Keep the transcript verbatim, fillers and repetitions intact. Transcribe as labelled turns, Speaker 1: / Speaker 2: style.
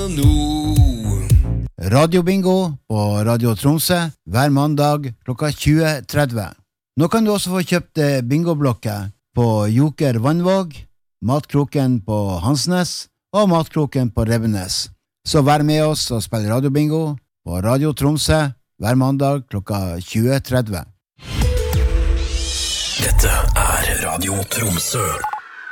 Speaker 1: nå.
Speaker 2: Radio Bingo på Radio Tromsø hver mandag klokka tjue tretti. Nå kan du også få kjøpt bingoblokker på Joker Vannvåg, Matkroken på Hansnes og Matkroken på Revenes. Så vær med oss og spill Radio Bingo på Radio Tromsø hver mandag klokka tjue tretti.
Speaker 1: Dette er Radio Tromsø.